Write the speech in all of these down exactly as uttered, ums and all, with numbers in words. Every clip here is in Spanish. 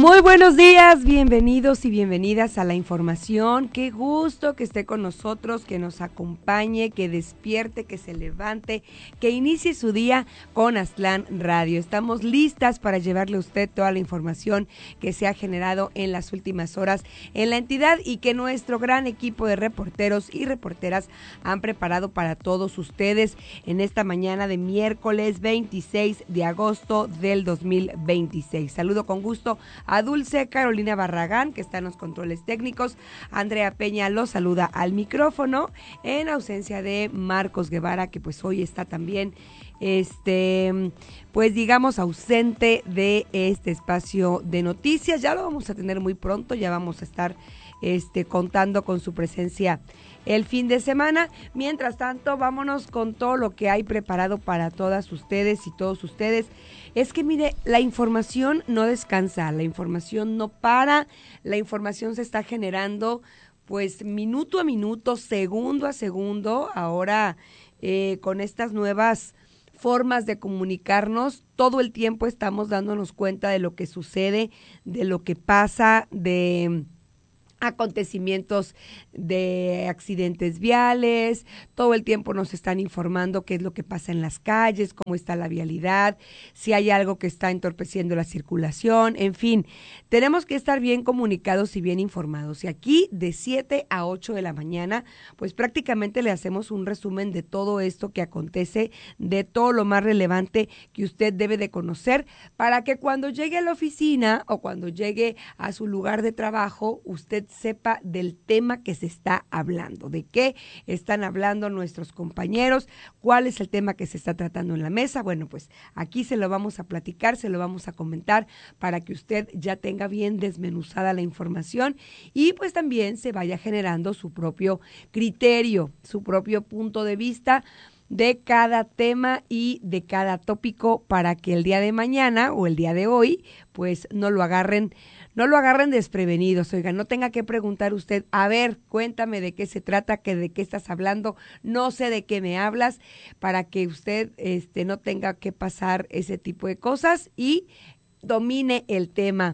Muy buenos días, bienvenidos y bienvenidas a la información. Qué gusto que esté con nosotros, que nos acompañe, que despierte, que se levante, que inicie su día con Aztlán Radio. Estamos listas para llevarle a usted toda la información que se ha generado en las últimas horas en la entidad y que nuestro gran equipo de reporteros y reporteras han preparado para todos ustedes en esta mañana de miércoles veintiséis de agosto del dos mil veintiséis. Saludo con gusto a Dulce Carolina Barragán, que está en los controles técnicos. Andrea Peña lo saluda al micrófono, en ausencia de Marcos Guevara, que pues hoy está también, este, pues digamos, ausente de este espacio de noticias. Ya lo vamos a tener muy pronto, ya vamos a estar este, contando con su presencia el fin de semana. Mientras tanto, vámonos con todo lo que hay preparado para todas ustedes y todos ustedes. Es que mire, la información no descansa, la información no para, la información se está generando pues minuto a minuto, segundo a segundo. Ahora eh, con estas nuevas formas de comunicarnos, todo el tiempo estamos dándonos cuenta de lo que sucede, de lo que pasa, de acontecimientos de accidentes viales. Todo el tiempo nos están informando qué es lo que pasa en las calles, cómo está la vialidad, si hay algo que está entorpeciendo la circulación, en fin, tenemos que estar bien comunicados y bien informados. Y aquí de siete a ocho de la mañana, pues prácticamente le hacemos un resumen de todo esto que acontece, de todo lo más relevante que usted debe de conocer, para que cuando llegue a la oficina o cuando llegue a su lugar de trabajo, usted sepa del tema que se está hablando, de qué están hablando nuestros compañeros, cuál es el tema que se está tratando en la mesa. Bueno, pues aquí se lo vamos a platicar, se lo vamos a comentar para que usted ya tenga bien desmenuzada la información y pues también se vaya generando su propio criterio, su propio punto de vista de cada tema y de cada tópico, para que el día de mañana o el día de hoy pues no lo agarren No lo agarren desprevenidos, oiga, no tenga que preguntar usted, a ver, cuéntame de qué se trata, que de qué estás hablando, no sé de qué me hablas, para que usted este, no tenga que pasar ese tipo de cosas y domine el tema,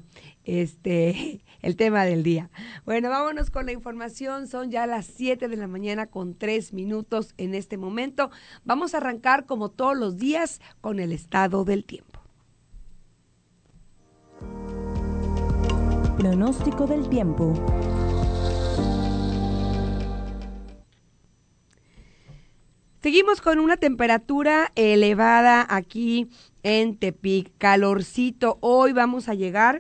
este, el tema del día. Bueno, vámonos con la información, son ya las siete de la mañana con tres minutos en este momento. Vamos a arrancar como todos los días con el estado del tiempo. Pronóstico del tiempo. Seguimos con una temperatura elevada aquí en Tepic, calorcito. Hoy vamos a llegar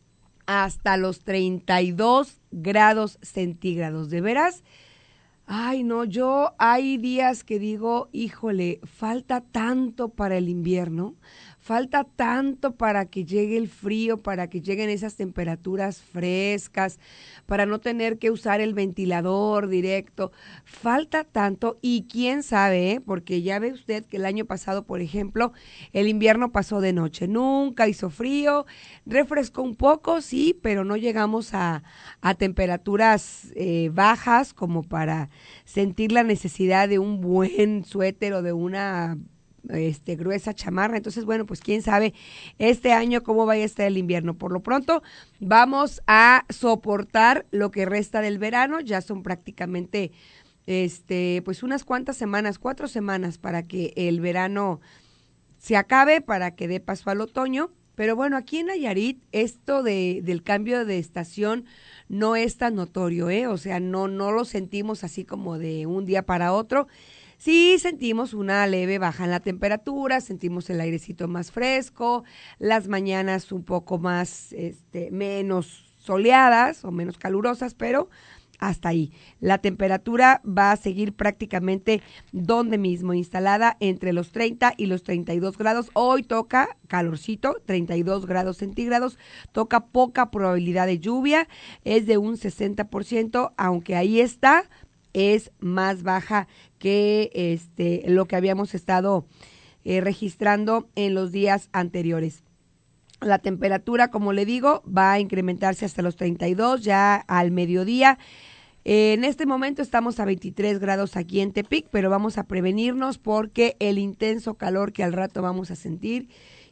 hasta los treinta y dos grados centígrados. ¿De veras? Ay, no, yo hay días que digo, híjole, falta tanto para el invierno. Falta tanto para que llegue el frío, para que lleguen esas temperaturas frescas, para no tener que usar el ventilador directo. Falta tanto y quién sabe, ¿eh? Porque ya ve usted que el año pasado, por ejemplo, el invierno pasó de noche. Nunca hizo frío, refrescó un poco, sí, pero no llegamos a, a temperaturas eh, bajas como para sentir la necesidad de un buen suéter o de una este gruesa chamarra. Entonces, bueno, pues quién sabe este año cómo vaya a estar el invierno. Por lo pronto vamos a soportar lo que resta del verano. Ya son prácticamente este pues unas cuantas semanas, cuatro semanas para que el verano se acabe, para que dé paso al otoño. Pero bueno, aquí en Nayarit esto de del cambio de estación no es tan notorio, ¿eh? O sea, no no lo sentimos así como de un día para otro. Sí sentimos una leve baja en la temperatura, sentimos el airecito más fresco, las mañanas un poco más, este, menos soleadas o menos calurosas, pero hasta ahí. La temperatura va a seguir prácticamente donde mismo, instalada entre los treinta y los treinta y dos grados. Hoy toca calorcito, treinta y dos grados centígrados, toca poca probabilidad de lluvia, es de un sesenta por ciento, aunque ahí está, es más baja que este lo que habíamos estado eh, registrando en los días anteriores. La temperatura, como le digo, va a incrementarse hasta los treinta y dos ya al mediodía. Eh, en este momento estamos a veintitrés grados aquí en Tepic, pero vamos a prevenirnos porque el intenso calor que al rato vamos a sentir,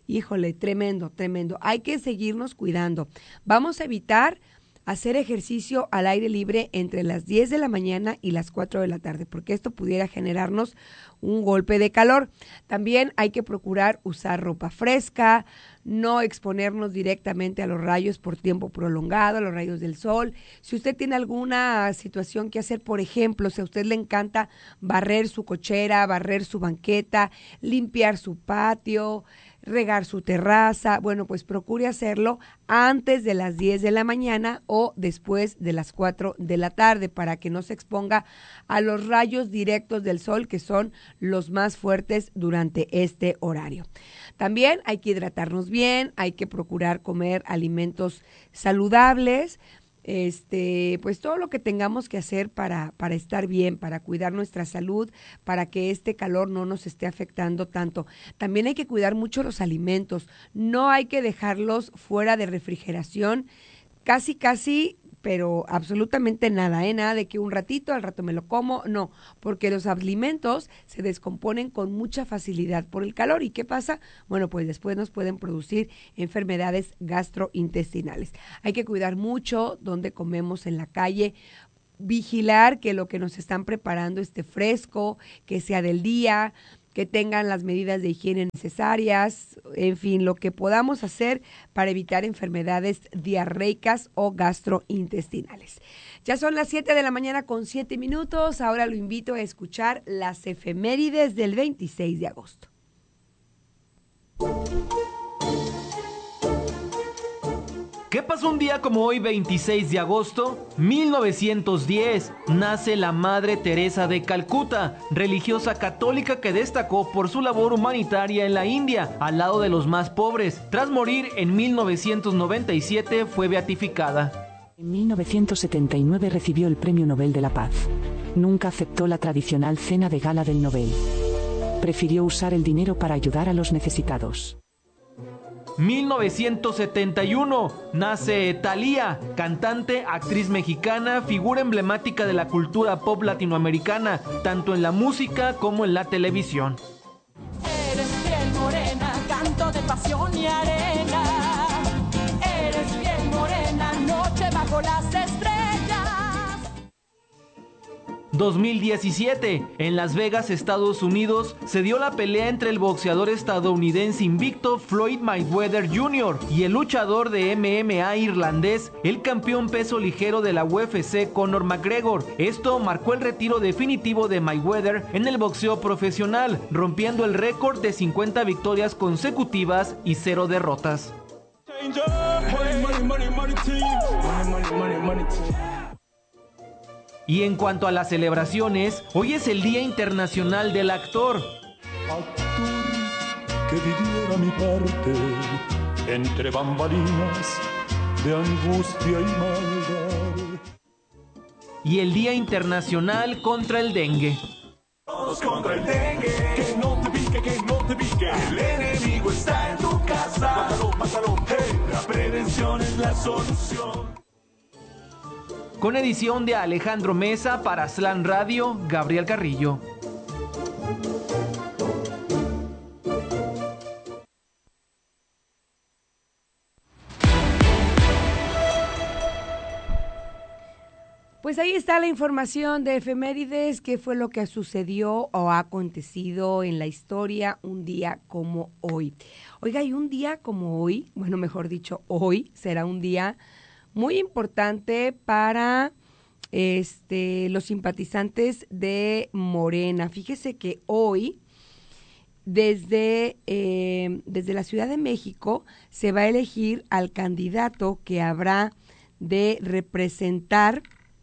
híjole, tremendo, tremendo. Hay que seguirnos cuidando. Vamos a evitar hacer ejercicio al aire libre entre las diez de la mañana y las cuatro de la tarde, porque esto pudiera generarnos un golpe de calor. También hay que procurar usar ropa fresca, no exponernos directamente a los rayos por tiempo prolongado, a los rayos del sol. Si usted tiene alguna situación que hacer, por ejemplo, si a usted le encanta barrer su cochera, barrer su banqueta, limpiar su patio, regar su terraza, bueno, pues procure hacerlo antes de las diez de la mañana o después de las cuatro de la tarde para que no se exponga a los rayos directos del sol, que son los más fuertes durante este horario. También hay que hidratarnos bien, hay que procurar comer alimentos saludables, este, pues todo lo que tengamos que hacer para, para estar bien, para cuidar nuestra salud, para que este calor no nos esté afectando tanto. También hay que cuidar mucho los alimentos, no hay que dejarlos fuera de refrigeración, casi, casi, pero absolutamente nada, ¿eh? Nada de que un ratito, al rato me lo como, no, porque los alimentos se descomponen con mucha facilidad por el calor. ¿Y qué pasa? Bueno, pues después nos pueden producir enfermedades gastrointestinales. Hay que cuidar mucho donde comemos en la calle, vigilar que lo que nos están preparando esté fresco, que sea del día, que tengan las medidas de higiene necesarias, en fin, lo que podamos hacer para evitar enfermedades diarreicas o gastrointestinales. Ya son las siete de la mañana con siete minutos, ahora lo invito a escuchar las efemérides del veintiséis de agosto. ¿Qué pasó un día como hoy, veintiséis de agosto? mil novecientos diez, nace la Madre Teresa de Calcuta, religiosa católica que destacó por su labor humanitaria en la India, al lado de los más pobres. Tras morir en mil novecientos noventa y siete, fue beatificada. En mil novecientos setenta y nueve recibió el Premio Nobel de la Paz. Nunca aceptó la tradicional cena de gala del Nobel. Prefirió usar el dinero para ayudar a los necesitados. mil novecientos setenta y uno, nace Thalía, cantante, actriz mexicana, figura emblemática de la cultura pop latinoamericana, tanto en la música como en la televisión. Eres piel morena, canto de pasión y arena. Eres piel morena, noche bajo las estrellas. dos mil diecisiete, en Las Vegas, Estados Unidos, se dio la pelea entre el boxeador estadounidense invicto Floyd Mayweather junior y el luchador de M M A irlandés, el campeón peso ligero de la U F C Conor McGregor. Esto marcó el retiro definitivo de Mayweather en el boxeo profesional, rompiendo el récord de cincuenta victorias consecutivas y cero derrotas. Y en cuanto a las celebraciones, hoy es el Día Internacional del Actor. Actor que viviera mi parte entre bambalinas de angustia y maldad. Y el Día Internacional contra el Dengue. Todos contra el dengue, que no te pique, que no te pique. El enemigo está en tu casa. Mátalo, mátalo, hey. La prevención es la solución. Con edición de Alejandro Mesa para Slam Radio, Gabriel Carrillo. Pues ahí está la información de efemérides, qué fue lo que sucedió o ha acontecido en la historia un día como hoy. Oiga, y un día como hoy, bueno, mejor dicho, hoy será un día muy importante para este, los simpatizantes de Morena. Fíjese que hoy, desde, eh, desde la Ciudad de México, se va a elegir al candidato que habrá de representar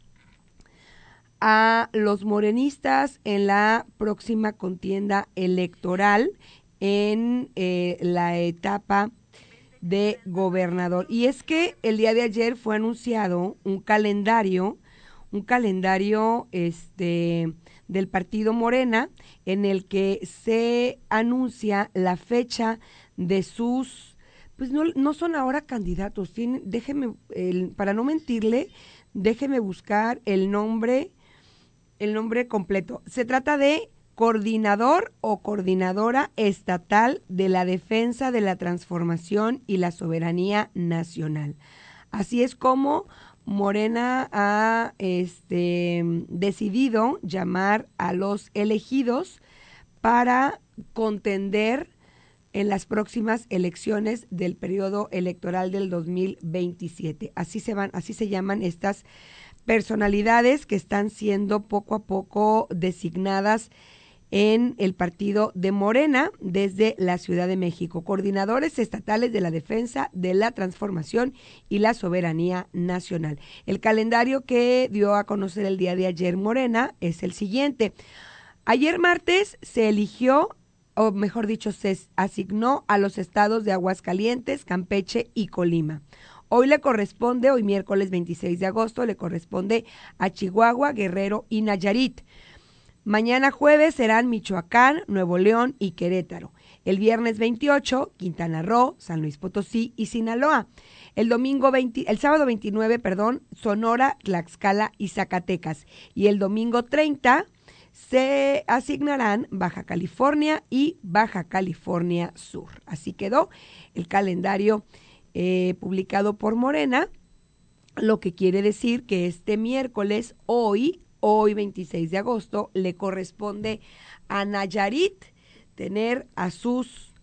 a los morenistas en la próxima contienda electoral en eh, la etapa de gobernador. Y es que el día de ayer fue anunciado un calendario, un calendario este del partido Morena, en el que se anuncia la fecha de sus, pues no, no son ahora candidatos, tienen, déjeme, el, para no mentirle, déjeme buscar el nombre, el nombre completo. Se trata de coordinador o coordinadora estatal de la defensa de la transformación y la soberanía nacional. Así es como Morena ha este, decidido llamar a los elegidos para contender en las próximas elecciones del periodo electoral del dos mil veintisiete. Así se van, así se llaman estas personalidades que están siendo poco a poco designadas en el partido de Morena desde la Ciudad de México, coordinadores estatales de la defensa de la transformación y la soberanía nacional. El calendario que dio a conocer el día de ayer Morena es el siguiente. Ayer martes se eligió, o mejor dicho, se asignó a los estados de Aguascalientes, Campeche y Colima. Hoy le corresponde, hoy miércoles veintiséis de agosto, le corresponde a Chihuahua, Guerrero y Nayarit. Mañana jueves serán Michoacán, Nuevo León y Querétaro. El viernes veintiocho, Quintana Roo, San Luis Potosí y Sinaloa. El domingo veinte, el sábado veintinueve, perdón, Sonora, Tlaxcala y Zacatecas. Y el domingo treinta se asignarán Baja California y Baja California Sur. Así quedó el calendario eh, publicado por Morena, lo que quiere decir que este miércoles, hoy, Hoy, veintiséis de agosto, le corresponde a Nayarit tener a sus